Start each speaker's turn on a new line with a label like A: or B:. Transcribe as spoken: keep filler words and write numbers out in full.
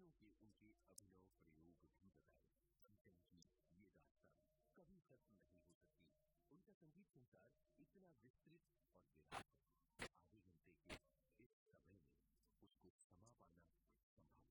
A: गीतों के उनके अभिनव प्रयोग भी बताए। कंचन की ये दास्तान कभी खत्म नहीं हो सकती। उनका संगीत संसार इतना विस्तृत